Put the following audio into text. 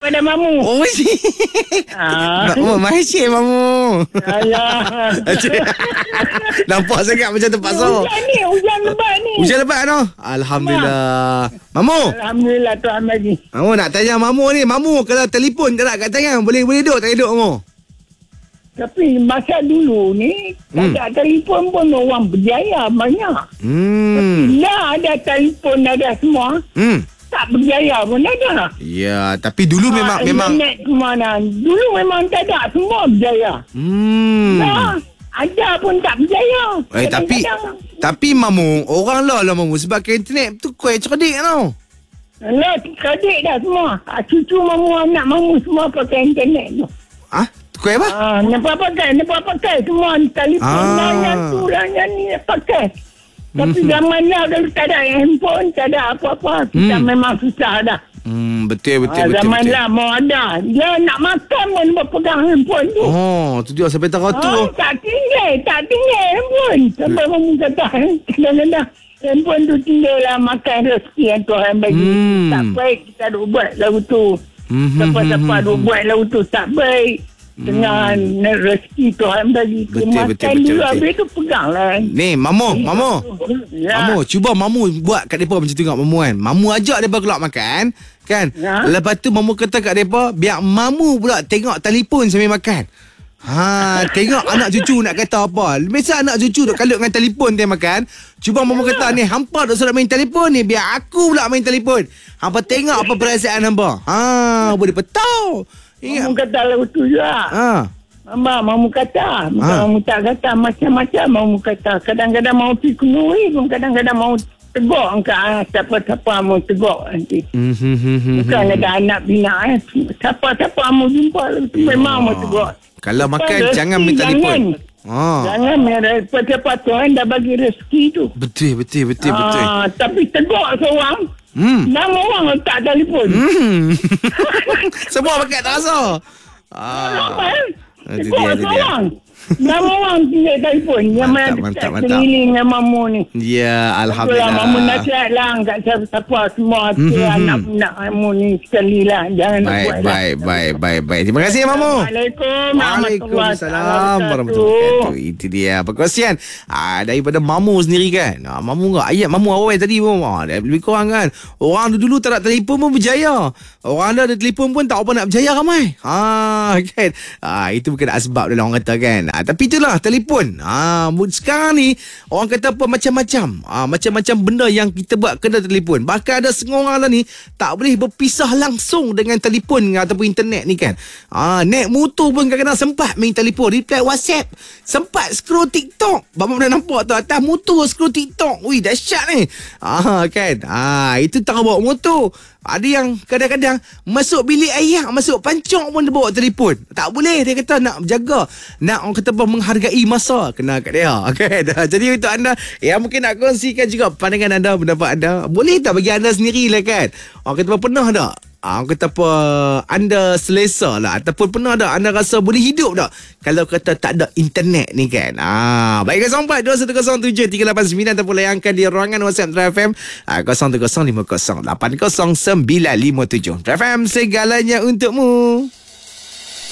pada mamu. Oh, Malaysia mamu. Alah. Nampak sangat macam terpaksa. Hujan lebat ni. Hujan lebat no. Alhamdulillah. Mamu. Alhamdulillah Tuhan bagi. Mamu nak tanya mamu ni. Mamu kalau telefon tak nak kat tangan, boleh duduk tak duduk mamu? Tapi masa dulu ni tak ada telefon pun orang berjaya banyak. Tapi lah ada telefon ada semua. Tak berjaya pun ada. Ya, tapi dulu memang internet kemana. Dulu memang tak ada, semua berjaya. Nah, ada pun tak berjaya. Tapi mamu, orang lah mamu sebab ke internet tu kuat cerdik tau. Lah, cerdik dah semua. Cucu mamu, anak mamu semua pakai internet tu. Kuat apa? Nampak pakai semua telefon lah yang tu lah yang ni pakai. Tapi zaman lah kalau tak ada handphone, tak ada apa-apa, kita memang susah dah. Betul. Zaman lah mau ada. Dia nak makan pun berpegang handphone tu. Oh, tu dia sampai tak tu. Tak tinggal handphone. Sampai mamu kata, kadang-kadang handphone tu tinggal lah makan rezeki yang Tuhan bagi. Tak baik kita duk buat lagu tu. Siapa-siapa duk buat lagu tu tak baik. Dengan rezeki Tuhan bagi. Betul. Dulu habis tu pegang lah. Ni Mamu Ya. Mamu, cuba Mamu buat kat mereka macam tu kat Mamu kan. Mamu ajak mereka keluar makan kan. Lepas tu Mamu kata kat mereka, biar Mamu pula tengok telefon sambil makan. Tengok anak cucu nak kata apa. Biasa anak cucu duk kalut dengan telefon dia makan. Cuba Mamu kata ni, hampa duk suruh main telefon ni, biar aku pula main telefon. Hampa tengok apa perasaan hampa. Boleh petau. Mamu kata lagu tu juga. Mamu kata. Mamu tak kata macam-macam. Mamu kata. Kadang-kadang mau pergi kunuri pun. Kadang-kadang mau tegak angkat. Siapa-siapa mau tegak nanti. Bukan ada anak bina. Siapa-siapa mau jumpa. Memang mau tegak. Kalau makan jangan minta telefon. Jangan siapa Tuhan dah bagi rezeki tu. Betul. Tapi tegak seorang. 6 orang tak telefon. Semua pakai tak rasa. Tegak seorang. 6 orang tinggal telefon. Yang mantap. Keliling dengan mamu ni. Ya, Alhamdulillah. Mamu nasihat lah kat siapa-siapa semua. Anak-anak mamu ni sekali lah. Jangan buat lah. Baik. Terima kasih Mamu. Waalaikumsalam warahmatullahi wabarakatuh. Itu dia perkongsian daripada Mamu sendiri kan. Mamu ayat Mamu awal tadi pun lebih kurang kan. Orang dulu tak ada telefon pun berjaya. Orang ada telefon pun tak apa nak berjaya ramai. Kan. Itu bukan asbab dalam orang kata kan. Tapi itulah telefon. Sekarang ni orang kata apa macam-macam. Macam-macam benda yang kita buat kena telefon. Bahkan ada setengah orang lah ni tak boleh berpisah langsung dengan telefon ataupun internet ni kan. Naik motor pun kadang-kadang sempat main telefon, reply WhatsApp, sempat scroll TikTok. Bapak pernah nampak tu atas motor scroll TikTok. Ui, dahsyat ni. Kan. Itu tengah bawa motor. Ada yang kadang-kadang masuk bilik air, masuk pancong pun dia bawa telefon. Tak boleh, dia kata nak jaga, nak orang kata apa, menghargai masa. Kena kat dia. Okay. Jadi untuk anda yang mungkin nak kongsikan juga pandangan anda, pendapat anda, boleh tak bagi anda sendiri lah kan. Orang kata apa, pernah tak orang kata apa, anda selesa lah, ataupun pernah tak anda rasa boleh hidup tak kalau kata tak ada internet ni kan. Baik, 0421073899 ataupun layangkan di ruangan WhatsApp True FM 0305080957. True FM, segalanya untukmu.